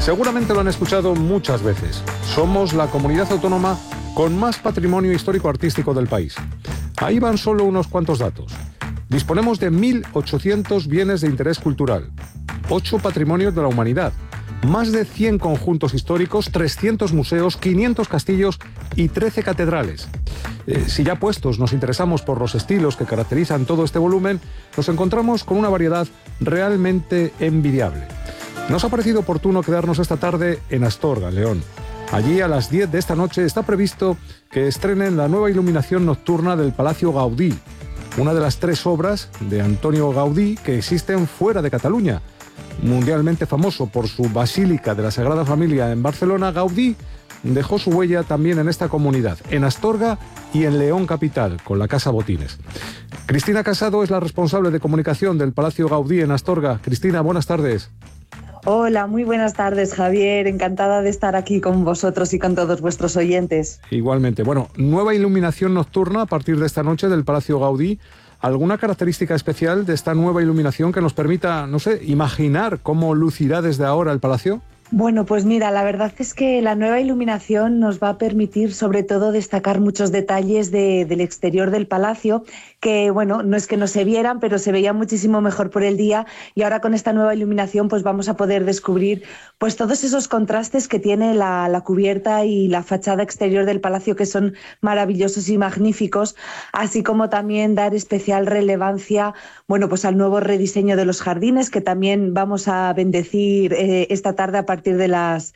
Seguramente lo han escuchado muchas veces. Somos la comunidad autónoma con más patrimonio histórico-artístico del país. Ahí van solo unos cuantos datos. Disponemos de 1.800 bienes de interés cultural, 8 patrimonios de la humanidad, más de 100 conjuntos históricos, 300 museos, 500 castillos y 13 catedrales. Si ya puestos nos interesamos por los estilos que caracterizan todo este volumen, nos encontramos con una variedad realmente envidiable. Nos ha parecido oportuno quedarnos esta tarde en Astorga, León. Allí a las 10 de esta noche está previsto que estrenen la nueva iluminación nocturna del Palacio Gaudí, una de las 3 obras de Antonio Gaudí que existen fuera de Cataluña. Mundialmente famoso por su Basílica de la Sagrada Familia en Barcelona, Gaudí dejó su huella también en esta comunidad, en Astorga y en León capital, con la Casa Botines. Cristina Casado es la responsable de comunicación del Palacio Gaudí en Astorga. Cristina, buenas tardes. Hola, muy buenas tardes, Javier. Encantada de estar aquí con vosotros y con todos vuestros oyentes. Igualmente. Bueno, nueva iluminación nocturna a partir de esta noche del Palacio Gaudí. ¿Alguna característica especial de esta nueva iluminación que nos permita, no sé, imaginar cómo lucirá desde ahora el palacio? Bueno, pues mira, la verdad es que la nueva iluminación nos va a permitir sobre todo destacar muchos detalles del exterior del palacio, que bueno, no es que no se vieran, pero se veía muchísimo mejor por el día, y ahora con esta nueva iluminación pues vamos a poder descubrir pues todos esos contrastes que tiene la cubierta y la fachada exterior del palacio, que son maravillosos y magníficos, así como también dar especial relevancia, bueno, pues al nuevo rediseño de los jardines, que también vamos a bendecir esta tarde a partir de las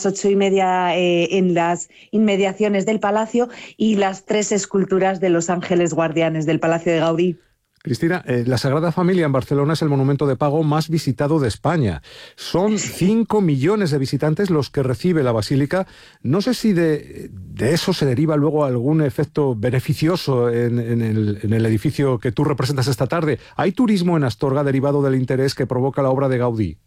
8:30 en las inmediaciones del palacio, y las 3 esculturas de los ángeles guardianes del Palacio de Gaudí. Cristina, la Sagrada Familia en Barcelona es el monumento de pago más visitado de España. Son 5 millones de visitantes los que recibe la Basílica. No sé si de eso se deriva luego algún efecto beneficioso en el edificio que tú representas esta tarde. ¿Hay turismo en Astorga derivado del interés que provoca la obra de Gaudí?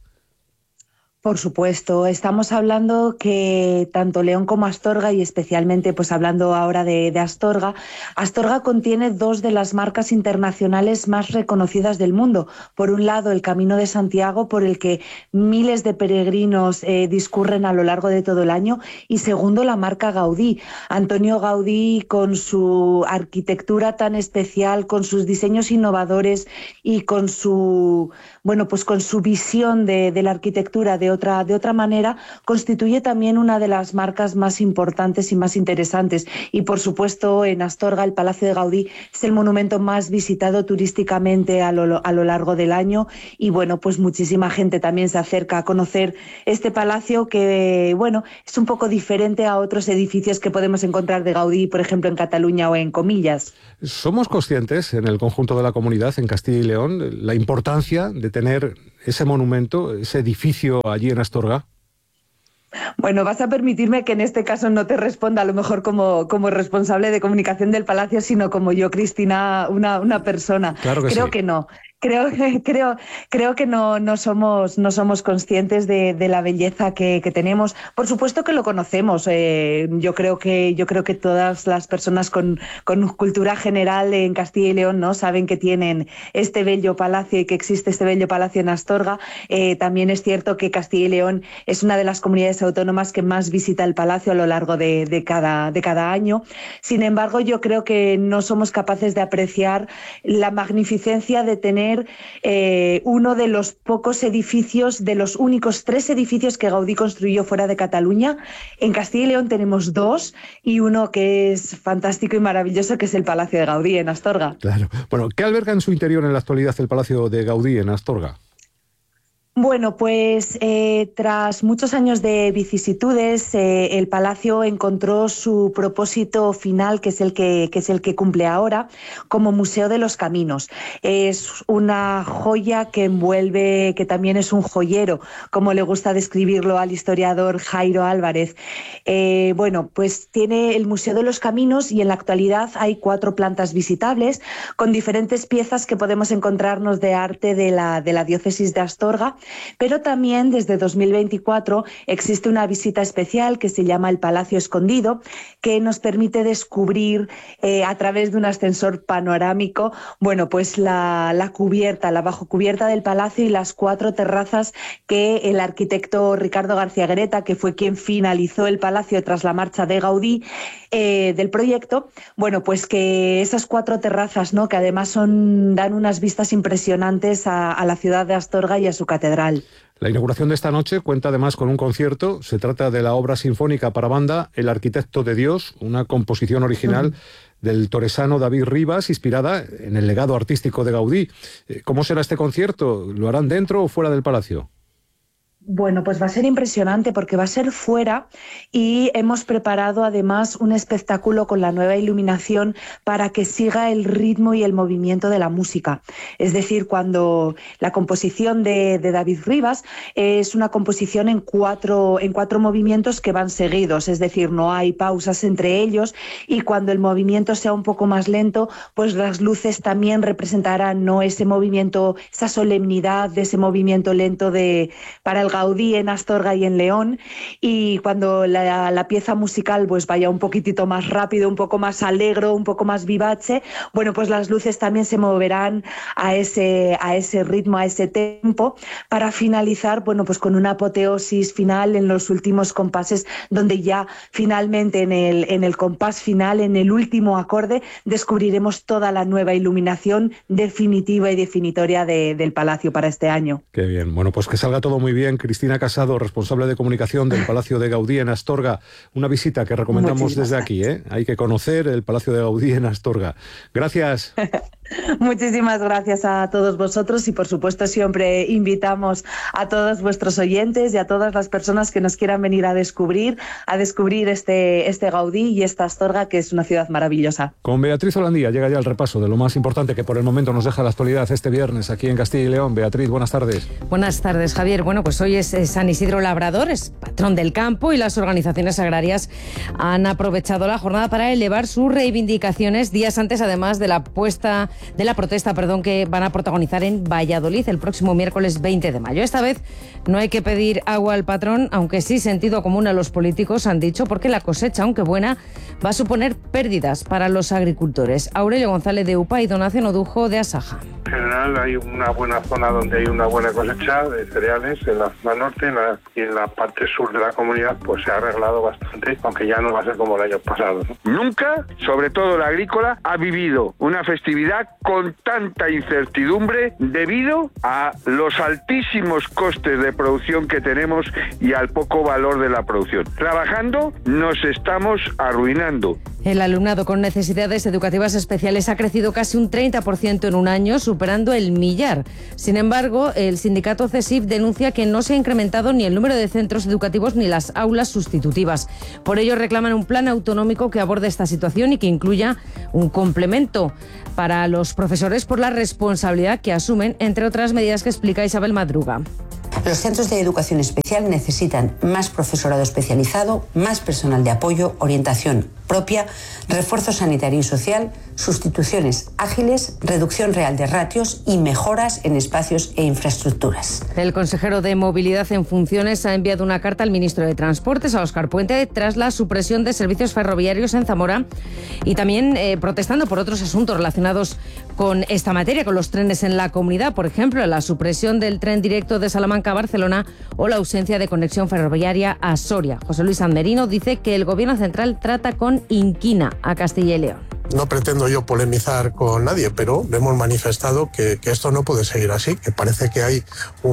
Por supuesto, estamos hablando que tanto León como Astorga, y especialmente pues hablando ahora de Astorga, Astorga contiene 2 de las marcas internacionales más reconocidas del mundo. Por un lado, el Camino de Santiago, por el que miles de peregrinos discurren a lo largo de todo el año, y segundo, la marca Gaudí. Antonio Gaudí, con su arquitectura tan especial, con sus diseños innovadores y con su, bueno, pues con su visión de la arquitectura de otra manera, constituye también una de las marcas más importantes y más interesantes. Y por supuesto, en Astorga, el Palacio de Gaudí es el monumento más visitado turísticamente a lo largo del año, y bueno, pues muchísima gente también se acerca a conocer este palacio, que bueno, es un poco diferente a otros edificios que podemos encontrar de Gaudí, por ejemplo en Cataluña o en Comillas. ¿Somos conscientes en el conjunto de la comunidad en Castilla y León la importancia de tener ese monumento, ese edificio allí en Astorga? Bueno, vas a permitirme que en este caso no te responda a lo mejor como responsable de comunicación del Palacio, sino como yo, Cristina, una persona. Claro que Creo sí. que no. Creo que no somos conscientes de la belleza que tenemos. Por supuesto que lo conocemos. Yo creo que todas las personas con cultura general en Castilla y León, ¿no?, saben que tienen este bello palacio y que existe este bello palacio en Astorga. También es cierto que Castilla y León es una de las comunidades autónomas que más visita el palacio a lo largo de cada año. Sin embargo, yo creo que no somos capaces de apreciar la magnificencia de tener uno de los pocos edificios, de los únicos 3 edificios que Gaudí construyó fuera de Cataluña. En Castilla y León tenemos 2, y uno que es fantástico y maravilloso, que es el Palacio de Gaudí en Astorga. Claro. Bueno, ¿qué alberga en su interior en la actualidad el Palacio de Gaudí en Astorga? Bueno, pues tras muchos años de vicisitudes, el palacio encontró su propósito final, que es el que cumple ahora, como Museo de los Caminos. Es una joya que envuelve, que también es un joyero, como le gusta describirlo al historiador Jairo Álvarez. Bueno, pues tiene el Museo de los Caminos, y en la actualidad hay 4 plantas visitables con diferentes piezas que podemos encontrarnos de arte de la diócesis de Astorga. pero también desde 2024 existe una visita especial que se llama el Palacio Escondido, que nos permite descubrir a través de un ascensor panorámico, bueno, pues la cubierta, la bajocubierta del palacio y las 4 terrazas que el arquitecto Ricardo García Greta, que fue quien finalizó el palacio tras la marcha de Gaudí del proyecto, bueno, pues que esas 4 terrazas, ¿no?, que además dan unas vistas impresionantes a la ciudad de Astorga y a su catedral. La inauguración de esta noche cuenta además con un concierto. Se trata de la obra sinfónica para banda El arquitecto de Dios, una composición original del toresano David Rivas, inspirada en el legado artístico de Gaudí. ¿Cómo será este concierto? ¿Lo harán dentro o fuera del palacio? Bueno, pues va a ser impresionante porque va a ser fuera y hemos preparado además un espectáculo con la nueva iluminación para que siga el ritmo y el movimiento de la música. Es decir, cuando la composición de David Rivas es una composición en cuatro movimientos que van seguidos, es decir, no hay pausas entre ellos, y cuando el movimiento sea un poco más lento, pues las luces también representarán, ¿no?, ese movimiento, esa solemnidad de ese movimiento lento para el Gaudí en Astorga y en León, y cuando la pieza musical pues vaya un poquitito más rápido, un poco más alegro, un poco más vivace, bueno, pues las luces también se moverán a ese ritmo, a ese tempo, para finalizar, bueno, pues con una apoteosis final en los últimos compases, donde ya finalmente en el compás final, en el último acorde, descubriremos toda la nueva iluminación definitiva y definitoria del palacio para este año. Qué bien. Bueno, pues que salga todo muy bien. Cristina Casado, responsable de comunicación del Palacio de Gaudí en Astorga. Una visita que recomendamos desde aquí, ¿eh? Hay que conocer el Palacio de Gaudí en Astorga. Gracias. Muchísimas gracias a todos vosotros y por supuesto siempre invitamos a todos vuestros oyentes y a todas las personas que nos quieran venir a descubrir este Gaudí y esta Astorga, que es una ciudad maravillosa. Con Beatriz Holandía llega ya el repaso de lo más importante que por el momento nos deja la actualidad este viernes aquí en Castilla y León. Beatriz, buenas tardes. Buenas tardes, Javier. Bueno, pues hoy es San Isidro Labrador, es patrón del campo, y las organizaciones agrarias han aprovechado la jornada para elevar sus reivindicaciones días antes, además de la protesta, que van a protagonizar en Valladolid el próximo miércoles 20 de mayo. Esta vez no hay que pedir agua al patrón, aunque sí sentido común a los políticos, han dicho, porque la cosecha, aunque buena, va a suponer pérdidas para los agricultores. Aurelio González de UPA y Donación Odujo de Asaja. En general hay una buena zona donde hay una buena cosecha de cereales, en la zona norte y en la parte sur de la comunidad pues se ha arreglado bastante, aunque ya no va a ser como el año pasado, ¿no? Nunca, sobre todo la agrícola, ha vivido una festividad con tanta incertidumbre debido a los altísimos costes de producción que tenemos y al poco valor de la producción. Trabajando nos estamos arruinando. El alumnado con necesidades educativas especiales ha crecido casi un 30% en un año, superando el millar. Sin embargo, el sindicato CESIF denuncia que no se ha incrementado ni el número de centros educativos ni las aulas sustitutivas. Por ello reclaman un plan autonómico que aborde esta situación y que incluya un complemento para los profesores por la responsabilidad que asumen, entre otras medidas que explica Isabel Madruga. Los centros de educación especial necesitan más profesorado especializado, más personal de apoyo, orientación propia, refuerzo sanitario y social, sustituciones ágiles, reducción real de ratios y mejoras en espacios e infraestructuras. El consejero de Movilidad en funciones ha enviado una carta al ministro de Transportes, a Óscar Puente, tras la supresión de servicios ferroviarios en Zamora y también protestando por otros asuntos relacionados con esta materia, con los trenes en la comunidad, por ejemplo, la supresión del tren directo de Salamanca a Barcelona o la ausencia de conexión ferroviaria a Soria. José Luis Anderino dice que el Gobierno central trata con inquina a Castilla y León. No pretendo yo polemizar con nadie, pero hemos manifestado que esto no puede seguir así, que parece que hay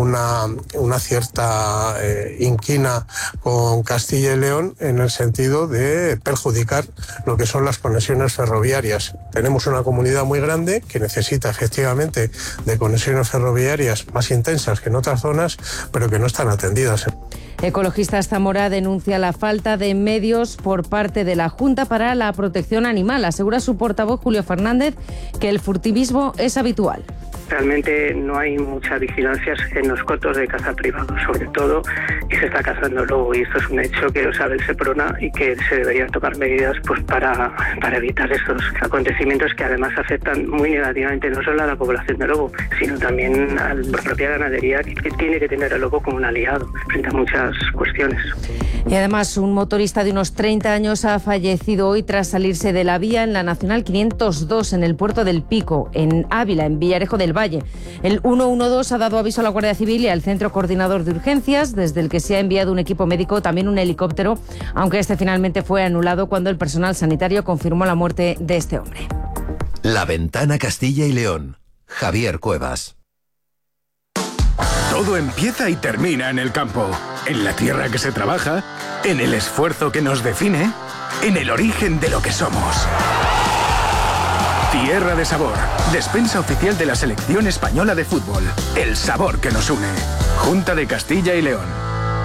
una cierta inquina con Castilla y León en el sentido de perjudicar lo que son las conexiones ferroviarias. Tenemos una comunidad muy grande que necesita efectivamente de conexiones ferroviarias más intensas que en otras zonas, pero que no están atendidas. Ecologistas Zamora denuncia la falta de medios por parte de la Junta para la Protección Animal. Asegura su portavoz Julio Fernández que el furtivismo es habitual. Realmente no hay mucha vigilancia en los cotos de caza privados, sobre todo, y se está cazando lobo, y esto es un hecho que lo sabe el Seprona y que se deberían tomar medidas pues para evitar estos acontecimientos que además afectan muy negativamente no solo a la población de lobo, sino también a la propia ganadería, que tiene que tener al lobo como un aliado frente a muchas cuestiones. Y además un motorista de unos 30 años ha fallecido hoy tras salirse de la vía en la Nacional 502 en el puerto del Pico, en Ávila, en Villarejo del Valle. El 112 ha dado aviso a la Guardia Civil y al Centro Coordinador de Urgencias, desde el que se ha enviado un equipo médico, también un helicóptero, aunque este finalmente fue anulado cuando el personal sanitario confirmó la muerte de este hombre. La Ventana Castilla y León. Javier Cuevas. Todo empieza y termina en el campo, en la tierra que se trabaja, en el esfuerzo que nos define, en el origen de lo que somos. Tierra de Sabor, despensa oficial de la Selección Española de Fútbol. El sabor que nos une. Junta de Castilla y León.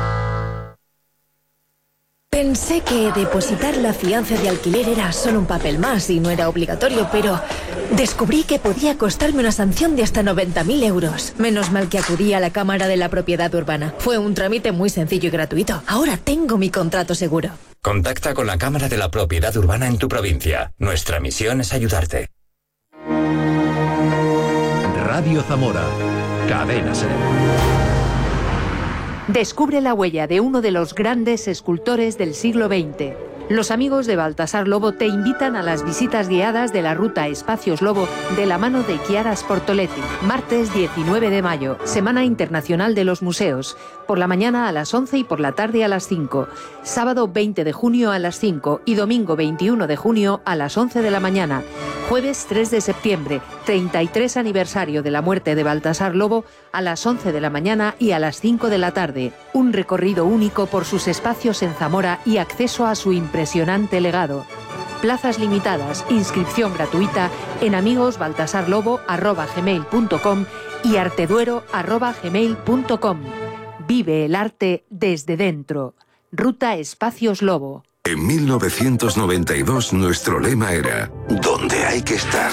Pensé que depositar la fianza de alquiler era solo un papel más y no era obligatorio, pero descubrí que podía costarme una sanción de hasta 90.000 euros. Menos mal que acudí a la Cámara de la Propiedad Urbana. Fue un trámite muy sencillo y gratuito. Ahora tengo mi contrato seguro. Contacta con la Cámara de la Propiedad Urbana en tu provincia. Nuestra misión es ayudarte. Radio Zamora. Cadena SER. Descubre la huella de uno de los grandes escultores del siglo XX. Los amigos de Baltasar Lobo te invitan a las visitas guiadas de la ruta Espacios Lobo de la mano de Chiara Sportoletti. Martes 19 de mayo, Semana Internacional de los Museos. Por la mañana a las 11 y por la tarde a las 5. Sábado 20 de junio a las 5 y domingo 21 de junio a las 11 de la mañana. Jueves 3 de septiembre, 33 aniversario de la muerte de Baltasar Lobo, a las 11 de la mañana y a las 5 de la tarde. Un recorrido único por sus espacios en Zamora y acceso a su impresionante legado. Plazas limitadas, inscripción gratuita en amigosbaltasarlobo@gmail.com y arteduero@gmail.com. Vive el arte desde dentro. Ruta Espacios Lobo. En 1992 nuestro lema era «Donde hay que estar».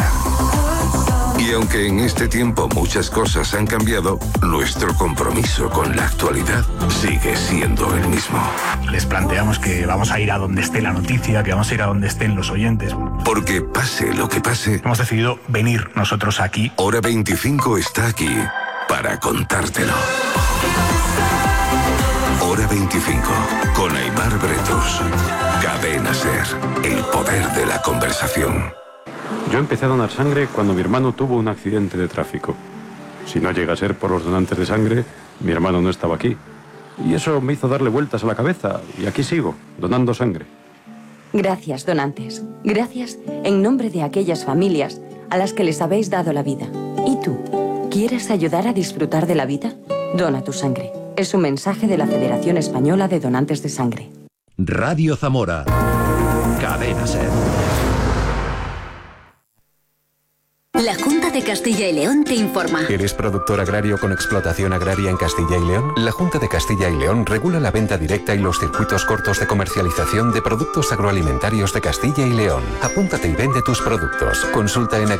Y aunque en este tiempo muchas cosas han cambiado, nuestro compromiso con la actualidad sigue siendo el mismo. Les planteamos que vamos a ir a donde esté la noticia, que vamos a ir a donde estén los oyentes. Porque pase lo que pase, hemos decidido venir nosotros aquí. Hora 25 está aquí para contártelo. Hora 25, con Aimar Bretos. Cadena SER, el poder de la conversación. Yo empecé a donar sangre cuando mi hermano tuvo un accidente de tráfico. Si no llega a ser por los donantes de sangre, mi hermano no estaba aquí. Y eso me hizo darle vueltas a la cabeza, y aquí sigo, donando sangre. Gracias, donantes. Gracias en nombre de aquellas familias a las que les habéis dado la vida. ¿Y tú? ¿Quieres ayudar a disfrutar de la vida? Dona tu sangre. Es un mensaje de la Federación Española de Donantes de Sangre. Radio Zamora. Cadena SER. La Junta de Castilla y León te informa. ¿Eres productor agrario con explotación agraria en Castilla y León? La Junta de Castilla y León regula la venta directa y los circuitos cortos de comercialización de productos agroalimentarios de Castilla y León. Apúntate y vende tus productos. Consulta en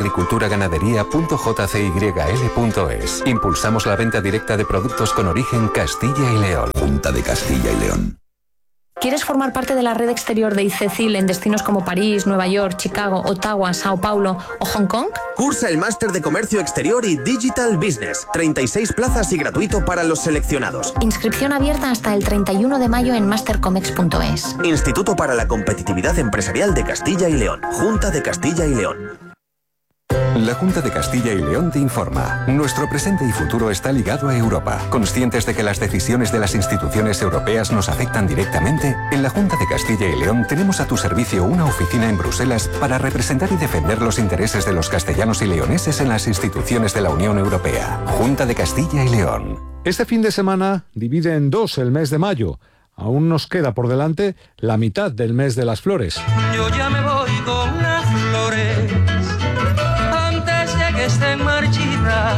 agriculturaganadería.jcyl.es. Impulsamos la venta directa de productos con origen Castilla y León. Junta de Castilla y León. ¿Quieres formar parte de la red exterior de ICECIL en destinos como París, Nueva York, Chicago, Ottawa, Sao Paulo o Hong Kong? Cursa el máster de Comercio Exterior y Digital Business. 36 plazas y gratuito para los seleccionados. Inscripción abierta hasta el 31 de mayo en mastercomex.es. Instituto para la Competitividad Empresarial de Castilla y León. Junta de Castilla y León. La Junta de Castilla y León te informa. Nuestro presente y futuro está ligado a Europa. Conscientes de que las decisiones de las instituciones europeas nos afectan directamente, en la Junta de Castilla y León tenemos a tu servicio una oficina en Bruselas para representar y defender los intereses de los castellanos y leoneses en las instituciones de la Unión Europea. Junta de Castilla y León. Este fin de semana divide en dos el mes de mayo. Aún nos queda por delante la mitad del mes de las flores. Yo ya me voy con las flores antes de que estén marchitas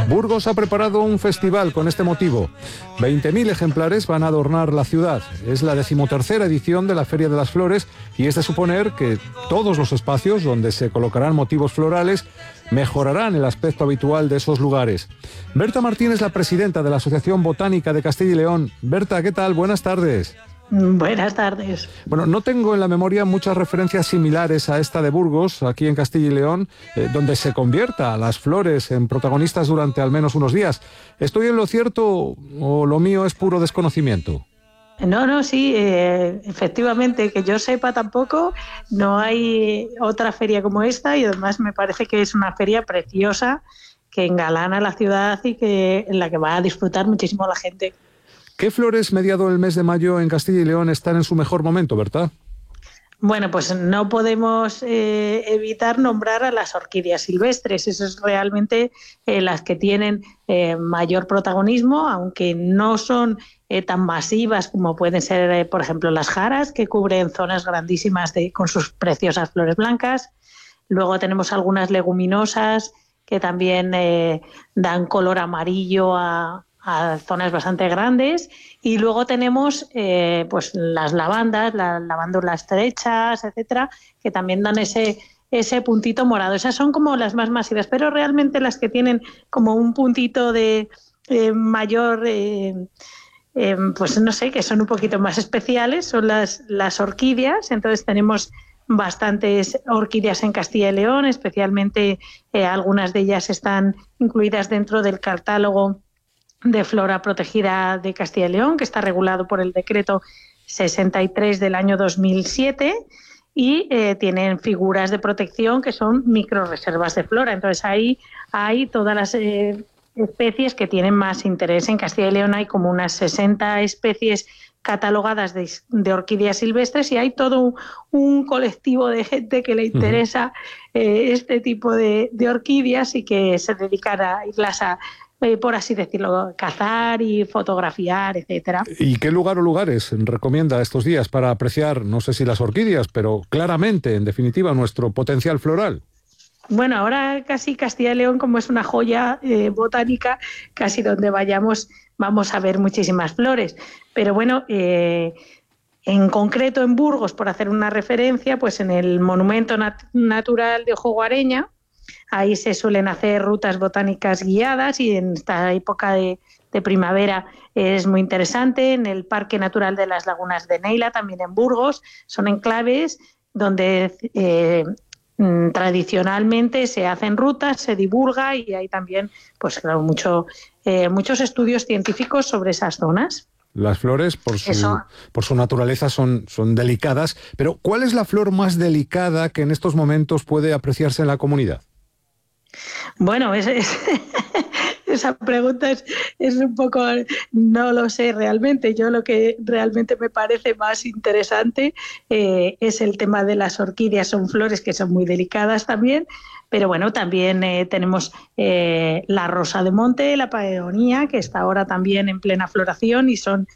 Burgos ha preparado un festival con este motivo. 20.000 ejemplares van a adornar la ciudad. Es la 13ª edición de la Feria de las Flores y es de suponer que todos los espacios donde se colocarán motivos florales mejorarán el aspecto habitual de esos lugares. Berta Martín es la presidenta de la Asociación Botánica de Castilla y León. Berta, ¿qué tal? Buenas tardes. Buenas tardes. Bueno, no tengo en la memoria muchas referencias similares a esta de Burgos, aquí en Castilla y León, donde se convierta a las flores en protagonistas durante al menos unos días. ¿Estoy en lo cierto o lo mío es puro desconocimiento? No, sí, efectivamente, que yo sepa tampoco, no hay otra feria como esta y además me parece que es una feria preciosa que engalana la ciudad y en la que va a disfrutar muchísimo la gente. ¿Qué flores mediado el mes de mayo en Castilla y León están en su mejor momento, Berta? Bueno, pues no podemos evitar nombrar a las orquídeas silvestres. Eso es realmente las que tienen mayor protagonismo, aunque no son tan masivas como pueden ser, por ejemplo, las jaras, que cubren zonas grandísimas con sus preciosas flores blancas. Luego tenemos algunas leguminosas que también dan color amarillo a zonas bastante grandes, y luego tenemos pues las lavandas, las lavándulas estrechas, etcétera, que también dan ese puntito morado. Esas son como las más masivas, pero realmente las que tienen como un puntito de mayor, pues no sé, que son un poquito más especiales, son las orquídeas. Entonces tenemos bastantes orquídeas en Castilla y León, especialmente algunas de ellas están incluidas dentro del catálogo de flora protegida de Castilla y León, que está regulado por el decreto 63 del año 2007 y tienen figuras de protección que son microreservas de flora. Entonces ahí hay todas las especies que tienen más interés. En Castilla y León hay como unas 60 especies catalogadas de orquídeas silvestres y hay todo un colectivo de gente que le interesa este tipo de orquídeas y que se dedican a irlas a, por así decirlo, cazar y fotografiar, etcétera. ¿Y qué lugar o lugares recomienda estos días para apreciar, no sé si las orquídeas, pero claramente, en definitiva, nuestro potencial floral? Bueno, ahora casi Castilla y León, como es una joya botánica, casi donde vayamos vamos a ver muchísimas flores. Pero bueno, en concreto en Burgos, por hacer una referencia, pues en el Monumento Natural de Ojo Guareña, ahí se suelen hacer rutas botánicas guiadas y en esta época de primavera es muy interesante. En el Parque Natural de las Lagunas de Neila, también en Burgos, son enclaves donde tradicionalmente se hacen rutas, se divulga y hay también, pues claro, muchos estudios científicos sobre esas zonas. Las flores, por su naturaleza, son delicadas, pero ¿cuál es la flor más delicada que en estos momentos puede apreciarse en la comunidad? Bueno, esa pregunta es un poco, no lo sé realmente. Yo lo que realmente me parece más interesante es el tema de las orquídeas. Son flores que son muy delicadas también, pero bueno, también tenemos la rosa de monte, la peonía, que está ahora también en plena floración y son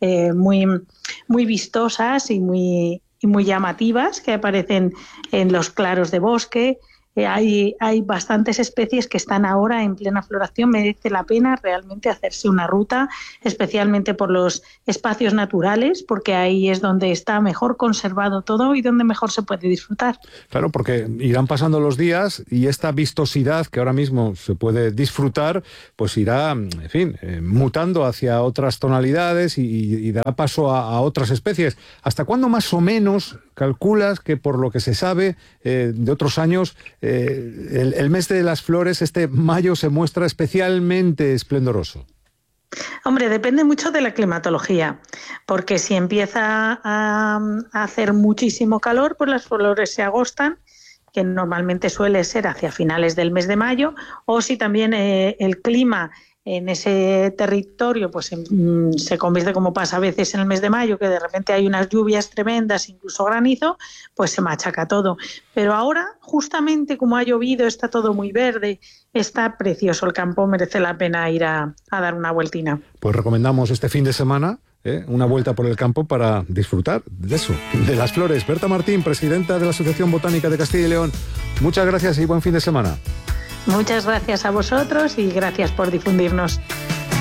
muy vistosas y muy llamativas, que aparecen en los claros de bosque. Hay bastantes especies que están ahora en plena floración. Merece la pena realmente hacerse una ruta, especialmente por los espacios naturales, porque ahí es donde está mejor conservado todo y donde mejor se puede disfrutar. Claro, porque irán pasando los días y esta vistosidad que ahora mismo se puede disfrutar, pues irá, en fin, mutando hacia otras tonalidades y dará paso a otras especies. ¿Hasta cuándo más o menos calculas que, por lo que se sabe de otros años, el mes de las flores, este mayo, se muestra especialmente esplendoroso? Hombre, depende mucho de la climatología, porque si empieza a hacer muchísimo calor, pues las flores se agostan, que normalmente suele ser hacia finales del mes de mayo, o si también el clima en ese territorio pues se convierte, como pasa a veces en el mes de mayo, que de repente hay unas lluvias tremendas, incluso granizo, pues se machaca todo. Pero ahora, justamente como ha llovido, está todo muy verde, está precioso el campo, merece la pena ir a dar una vueltina. Pues recomendamos este fin de semana una vuelta por el campo para disfrutar de eso, de las flores. Berta Martín, presidenta de la Asociación Botánica de Castilla y León, muchas gracias y buen fin de semana. Muchas gracias a vosotros y gracias por difundirnos.